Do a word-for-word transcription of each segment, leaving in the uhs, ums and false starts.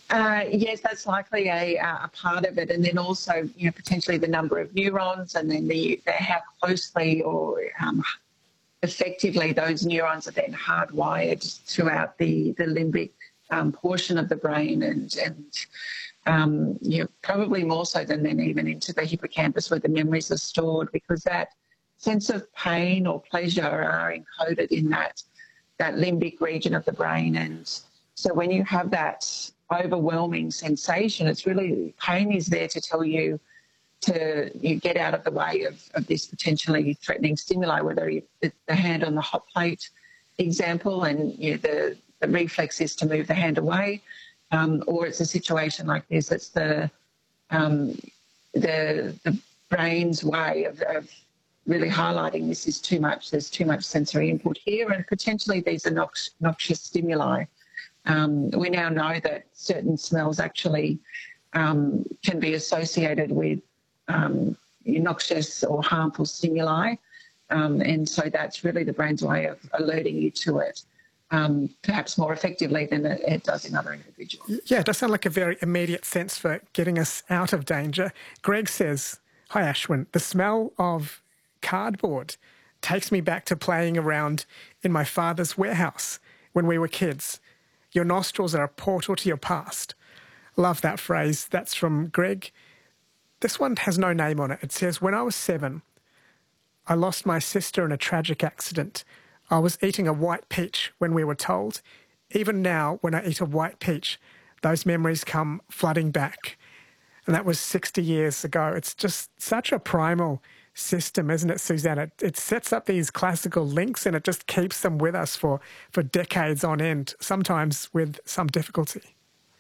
Uh, yes, that's likely a, a part of it, and then also, you know, potentially the number of neurons, and then the, the how closely or um, effectively those neurons are then hardwired throughout the the limbic um, portion of the brain, and and um, you know, probably more so than then even into the hippocampus where the memories are stored, because that sense of pain or pleasure are encoded in that that limbic region of the brain, and so when you have that overwhelming sensation, it's really, pain is there to tell you to you get out of the way of, of this potentially threatening stimuli, whether you, the, the hand on the hot plate example, and you know, the, the reflex is to move the hand away, um, or it's a situation like this, it's the um, the, the brain's way of, of really highlighting this is too much, there's too much sensory input here, and potentially these are nox- noxious stimuli. Um, we now know that certain smells actually um, can be associated with um, noxious or harmful stimuli, um, and so that's really the brain's way of alerting you to it, um, perhaps more effectively than it, it does in other individuals. Yeah, it does sound like a very immediate sense for getting us out of danger. Greg says, hi Ashwin, the smell of cardboard takes me back to playing around in my father's warehouse when we were kids. Your nostrils are a portal to your past. Love that phrase. That's from Greg. This one has no name on it. It says, when I was seven, I lost my sister in a tragic accident. I was eating a white peach when we were told. Even now, when I eat a white peach, those memories come flooding back. And that was sixty years ago. It's just such a primal system, isn't it, Suzanne? It, it sets up these classical links and it just keeps them with us for, for decades on end, sometimes with some difficulty.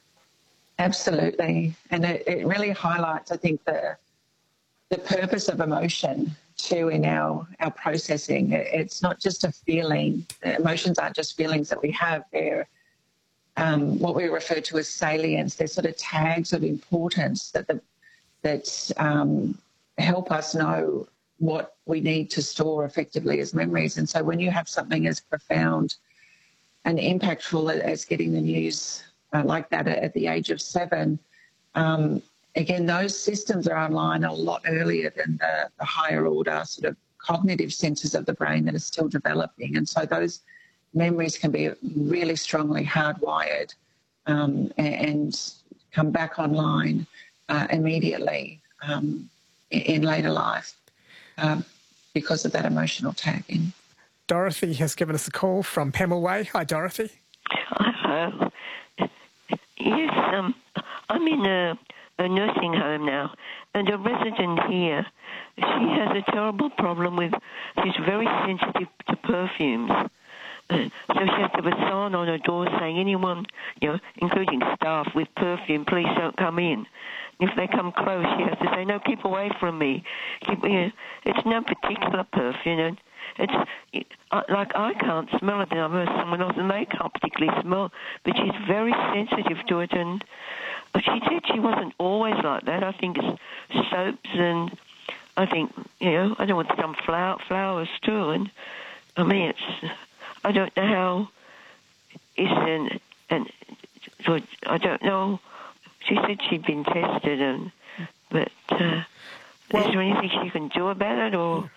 Absolutely. And it, it really highlights, I think, the the purpose of emotion too in our, our processing. It, it's not just a feeling. Emotions aren't just feelings that we have. They're um, what we refer to as salience. They're sort of tags of importance that the, that um, help us know what we need to store effectively as memories. And so when you have something as profound and impactful as getting the news uh, like that at the age of seven, um, again, those systems are online a lot earlier than the, the higher order sort of cognitive centres of the brain that are still developing. And so those memories can be really strongly hardwired um, and, and come back online uh, immediately um, in, in later life um, because of that emotional tagging. Dorothy has given us a call from Pemble Way. Hi, Dorothy. Hello. Yes, um, I'm in a, a nursing home now, and a resident here, she has a terrible problem with, she's very sensitive to perfumes. Uh, so she has to have a sign on her door saying, anyone, you know, including staff with perfume, please don't come in. If they come close, she has to say, no, keep away from me. Keep, you know, it's no particular perfume. And it's it, uh, like I can't smell it, and I've heard someone else, and they can't particularly smell, but she's very sensitive to it. And she said she wasn't always like that. I think it's soaps, and I think, you know, I don't want some flower, flowers too. And I mean, it's, I don't know how it's, and, and so I don't know. She said she'd been tested, and but uh, well, is there anything she can do about it, or?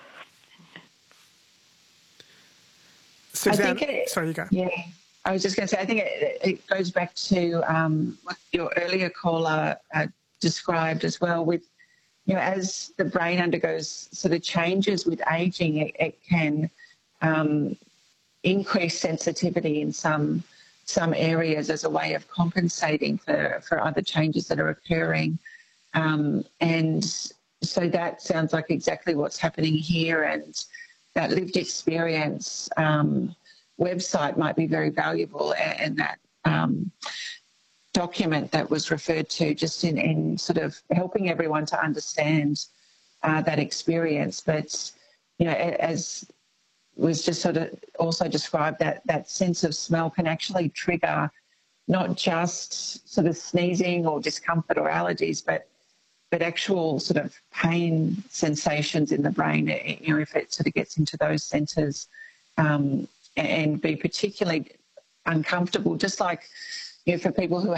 Suzanne, I think it, sorry, you go. Yeah, I was just going to say, I think it, it goes back to um, what your earlier caller uh, described as well with, you know, as the brain undergoes sort of changes with ageing, it, it can um, increase sensitivity in some some areas as a way of compensating for, for other changes that are occurring. Um, and so that sounds like exactly what's happening here, and that lived experience um, website might be very valuable, and, and that um, document that was referred to just in, in sort of helping everyone to understand uh, that experience. But, you know, as was just sort of also described, that that sense of smell can actually trigger not just sort of sneezing or discomfort or allergies, but but actual sort of pain sensations in the brain, you know, if it sort of gets into those centres, um, and be particularly uncomfortable, just like, you know, for people who